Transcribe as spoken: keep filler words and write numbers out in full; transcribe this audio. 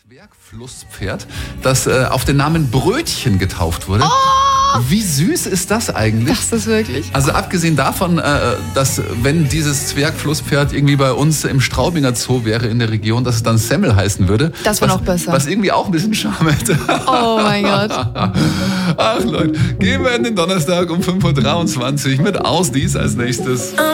Zwergflusspferd, das äh, auf den Namen Brötchen getauft wurde. Oh! Wie süß ist das eigentlich? Das ist wirklich. Also abgesehen davon, äh, dass wenn dieses Zwergflusspferd irgendwie bei uns im Straubinger Zoo wäre in der Region, dass es dann Semmel heißen würde. Das wäre was, noch besser. Was irgendwie auch ein bisschen Charme hätte. Oh mein Gott. Ach Leute, gehen wir in den Donnerstag um fünf Uhr dreiundzwanzig mit Aus dies als nächstes.